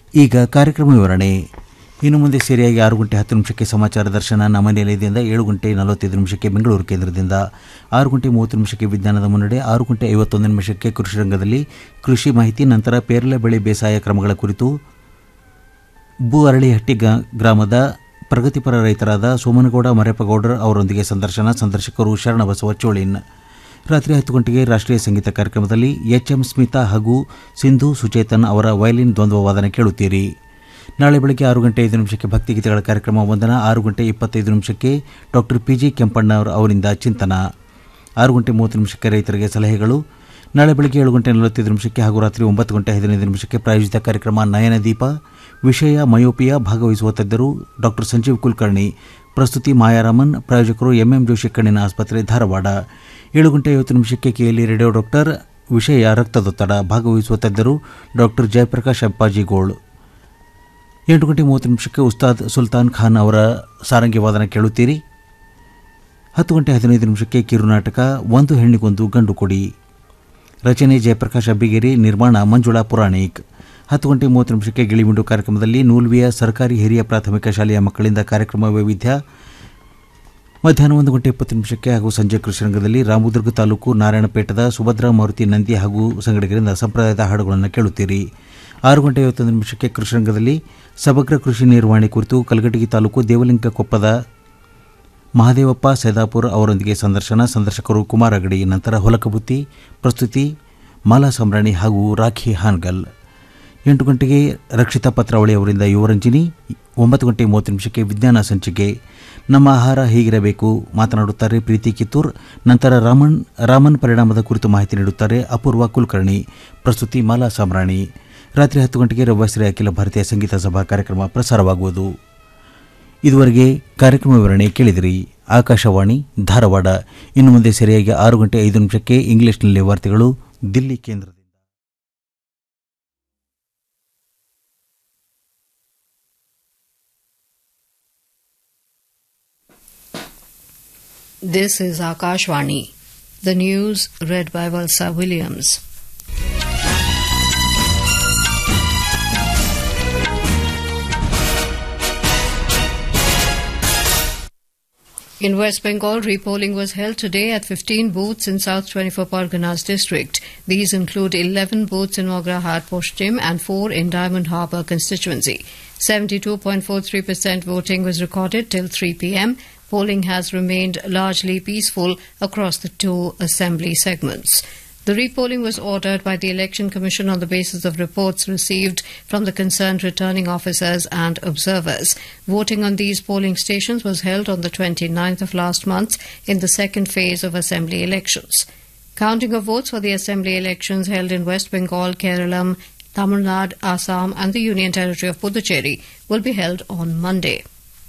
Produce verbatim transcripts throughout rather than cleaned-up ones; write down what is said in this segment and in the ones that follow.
ಈಗ ಕಾರ್ಯಕ್ರಮ ವಿವರಣೆ. ಇನ್ನು ಮುಂದೆ ಸರಿಯಾಗಿ ಆರು ಗಂಟೆ ಹತ್ತು ನಿಮಿಷಕ್ಕೆ ಸಮಾಚಾರ ದರ್ಶನ ನಮ್ಮ ನಿಲಯದಿಂದ, ಏಳು ಗಂಟೆ ನಲವತ್ತೈದು ನಿಮಿಷಕ್ಕೆ ಬೆಂಗಳೂರು ಕೇಂದ್ರದಿಂದ, ಆರು ಗಂಟೆ ಮೂವತ್ತು ನಿಮಿಷಕ್ಕೆ ವಿಜ್ಞಾನದ ಮುನ್ನಡೆ, ಆರು ಗಂಟೆ ಐವತ್ತೊಂದು ನಿಮಿಷಕ್ಕೆ ಕೃಷಿ ರಂಗದಲ್ಲಿ ಕೃಷಿ ಮಾಹಿತಿ, ನಂತರ ಪೇರಲೆ ಬೆಳೆ ಬೇಸಾಯ ಕ್ರಮಗಳ ಕುರಿತು ಬೂ ಅರಳಿಹಟ್ಟಿ ಗ್ರಾಮದ ಪ್ರಗತಿಪರ ರೈತರಾದ ಸೋಮನಗೌಡ ಮರೇಪಗೌಡರ್ ಅವರೊಂದಿಗೆ ಸಂದರ್ಶನ. ಸಂದರ್ಶಕರು ಶರಣಬಸವ ಚೋಳಿನ್. ರಾತ್ರಿ ಹತ್ತು ಗಂಟೆಗೆ ರಾಷ್ಟ್ರೀಯ ಸಂಗೀತ ಕಾರ್ಯಕ್ರಮದಲ್ಲಿ ಎಚ್ ಎಂ ಸ್ಮಿತಾ ಹಾಗೂ ಸಿಂಧು ಸುಚೇತನ್ ಅವರ ವಯಲಿನ್ ದ್ವಂದ್ವ ವಾದನ ಕೇಳುತ್ತೀರಿ. ನಾಳೆ ಬೆಳಗ್ಗೆ ಆರು ಗಂಟೆ ಐದು ನಿಮಿಷಕ್ಕೆ ಭಕ್ತಿಗೀತೆಗಳ ಕಾರ್ಯಕ್ರಮ ವಂದನ, ಆರು ಗಂಟೆ ಇಪ್ಪತ್ತೈದು ನಿಮಿಷಕ್ಕೆ ಡಾಕ್ಟರ್ ಪಿ ಜಿ ಕೆಂಪಣ್ಣ ಅವರಿಂದ ಚಿಂತನ, ಆರು ಗಂಟೆ ಮೂವತ್ತು ನಿಮಿಷಕ್ಕೆ ರೈತರಿಗೆ ಸಲಹೆಗಳು. ನಾಳೆ ಬೆಳಗ್ಗೆ ಏಳು ಗಂಟೆ ನಲವತ್ತೈದು ನಿಮಿಷಕ್ಕೆ ಹಾಗೂ ರಾತ್ರಿ ಒಂಬತ್ತು ಗಂಟೆ ಹದಿನೈದು ನಿಮಿಷಕ್ಕೆ ಪ್ರಾಯೋಜಿತ ಕಾರ್ಯಕ್ರಮ ನಯನದೀಪ. ವಿಷಯ ಮಯೋಪಿಯಾ. ಭಾಗವಹಿಸುವ ತಜ್ಞರು ಡಾಕ್ಟರ್ ಸಂಜೀವ್ ಕುಲಕರ್ಣಿ. ಪ್ರಸ್ತುತಿ ಮಾಯಾರಾಮನ್. ಪ್ರಾಯೋಜಕರು ಎಂಎಂ ಜೋಶಿ ಕಣ್ಣಿನ ಆಸ್ಪತ್ರೆ, ಧಾರವಾಡ. ಏಳು ಗಂಟೆ ಐವತ್ತು ನಿಮಿಷಕ್ಕೆ ಕೆಎಲ್ಇ ರೇಡಿಯೋ ಡಾಕ್ಟರ್. ವಿಷಯ ರಕ್ತದೊತ್ತಡ. ಭಾಗವಹಿಸುವ ತಜ್ಞರು ಡಾಕ್ಟರ್ ಜಯಪ್ರಕಾಶ್ ಅಪ್ಪಾಜಿಗೋಳ್. ಎಂಟು ಗಂಟೆ ಮೂವತ್ತು ನಿಮಿಷಕ್ಕೆ ಉಸ್ತಾದ್ ಸುಲ್ತಾನ್ ಖಾನ್ ಅವರ ಸಾರಂಗಿ ವಾದನ ಕೇಳುತ್ತೀರಿ. ಹತ್ತು ಗಂಟೆ ಹದಿನೈದು ನಿಮಿಷಕ್ಕೆ ಕಿರುನಾಟಕ ಒಂದು ಹೆಣ್ಣಿಗೊಂದು ಗಂಡು ಕೊಡಿ. ರಚನೆ ಜಯಪ್ರಕಾಶ್ ಅಬ್ಬಿಗೇರಿ. ನಿರ್ಮಾಣ ಮಂಜುಳಾ ಪುರಾಣಿಕ್. ಹತ್ತು ಗಂಟೆ ಮೂವತ್ತು ನಿಮಿಷಕ್ಕೆ ಗಿಳಿಮಿಂಡು ಕಾರ್ಯಕ್ರಮದಲ್ಲಿ ನೂಲ್ವಿಯ ಸರ್ಕಾರಿ ಹಿರಿಯ ಪ್ರಾಥಮಿಕ ಶಾಲೆಯ ಮಕ್ಕಳಿಂದ ಕಾರ್ಯಕ್ರಮ ವೈವಿಧ್ಯ. ಮಧ್ಯಾಹ್ನ ಒಂದು ಗಂಟೆ ಇಪ್ಪತ್ತು ನಿಮಿಷಕ್ಕೆ ಹಾಗೂ ಸಂಜೆ ಕೃಷಿ ರಂಗದಲ್ಲಿ ರಾಮದುರ್ಗ ತಾಲೂಕು ನಾರಾಯಣಪೇಟದ ಸುಭದ್ರಾ ಮಾರುತಿ ನಂದಿ ಹಾಗೂ ಸಂಗಡಿಗರಿಂದ ಸಂಪ್ರದಾಯದ ಹಾಡುಗಳನ್ನು ಕೇಳುತ್ತೀರಿ. ಆರು ಗಂಟೆ ಐವತ್ತೊಂದು ನಿಮಿಷಕ್ಕೆ ಕೃಷಿ ರಂಗದಲ್ಲಿ ಸಮಗ್ರ ಕೃಷಿ ನಿರ್ವಹಣೆ ಕುರಿತು ಕಲಘಟಗಿ ತಾಲೂಕು ದೇವಲಿಂಗಕೊಪ್ಪದ ಮಹಾದೇವಪ್ಪ ಸೈದಾಪುರ್ ಅವರೊಂದಿಗೆ ಸಂದರ್ಶನ. ಸಂದರ್ಶಕರು ಕುಮಾರ ಅಗಡಿ. ನಂತರ ಹೊಲಕಬುತ್ತಿ. ಪ್ರಸ್ತುತಿ ಮಾಲಾ ಸಂಬ್ರಾಣಿ ಹಾಗೂ ರಾಖಿ ಹಾನ್ಗಲ್. ಎಂಟು ಗಂಟೆಗೆ ರಕ್ಷಿತಾ ಪತ್ರಾವಳಿ ಅವರಿಂದ ಯುವರಂಜಿನಿ. ಒಂಬತ್ತು ಗಂಟೆ ಮೂವತ್ತು ನಿಮಿಷಕ್ಕೆ ವಿಜ್ಞಾನ ಸಂಚಿಕೆ. ನಮ್ಮ ಆಹಾರ ಹೀಗಿರಬೇಕು ಮಾತನಾಡುತ್ತಾರೆ ಪ್ರೀತಿ ಕಿತ್ತೂರ್. ನಂತರ ರಾಮನ್ ರಾಮನ್ ಪರಿಣಾಮದ ಕುರಿತು ಮಾಹಿತಿ ನೀಡುತ್ತಾರೆ ಅಪೂರ್ವ ಕುಲಕರ್ಣಿ. ಪ್ರಸ್ತುತಿ ಮಾಲಾ ಸಾಮ್ರಾಣಿ. ರಾತ್ರಿ ಹತ್ತು ಗಂಟೆಗೆ ರವಿವಾಸರಿ ಅಖಿಲ ಭಾರತೀಯ ಸಂಗೀತ ಸಭಾ ಕಾರ್ಯಕ್ರಮ ಪ್ರಸಾರವಾಗುವುದು. ಇದುವರೆಗೆ ಕಾರ್ಯಕ್ರಮ ವಿವರಣೆ ಕೇಳಿದಿರಿ. ಆಕಾಶವಾಣಿ ಧಾರವಾಡ. ಇನ್ನು ಮುಂದೆ ಸರಿಯಾಗಿ ಆರು ಗಂಟೆ ಐದು ನಿಮಿಷಕ್ಕೆ ಇಂಗ್ಲಿಷ್ನಲ್ಲಿ ವಾರ್ತೆಗಳು ದಿಲ್ಲಿ ಕೇಂದ್ರದಿಂದ. This is Akashvani. The news read by Valsa Williams. In West Bengal, repolling was held today at fifteen booths in South twenty-four Parganas district. These include eleven booths in Mograhat Poshtim and four in Diamond Harbour constituency. seventy-two point four three percent voting was recorded till three p.m. Polling has remained largely peaceful across the two assembly segments. The repolling was ordered by the Election Commission on the basis of reports received from the concerned returning officers and observers. Voting on these polling stations was held on the twenty-ninth of last month in the second phase of assembly elections. Counting of votes for the assembly elections held in West Bengal, Kerala, Tamil Nadu, Assam and the Union Territory of Puducherry will be held on Monday.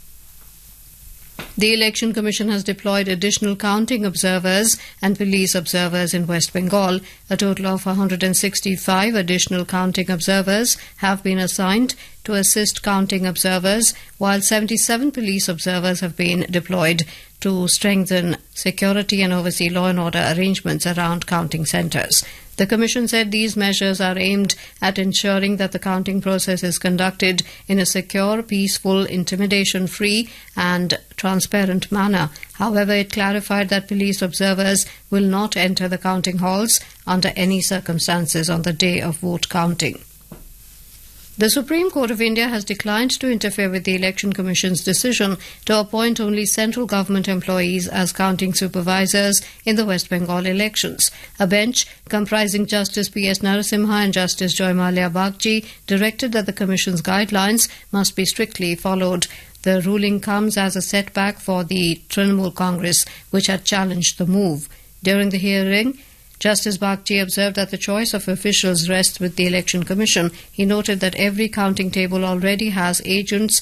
The Election Commission has deployed additional counting observers and police observers in West Bengal. A total of one hundred sixty-five additional counting observers have been assigned to assist counting observers, while seventy-seven police observers have been deployed to strengthen security and oversee law and order arrangements around counting centres. The Commission said these measures are aimed at ensuring that the counting process is conducted in a secure, peaceful, intimidation-free and transparent manner. However, it clarified that police observers will not enter the counting halls under any circumstances on the day of vote counting. The Supreme Court of India has declined to interfere with the Election Commission's decision to appoint only central government employees as counting supervisors in the West Bengal elections. A bench comprising Justice P S Narasimha and Justice Joy Malia Bagchi directed that the Commission's guidelines must be strictly followed. The ruling comes as a setback for the Trinamool Congress, which had challenged the move. During the hearing, Justice Bagchi observed that the choice of officials rests with the Election Commission. He noted that every counting table already has agents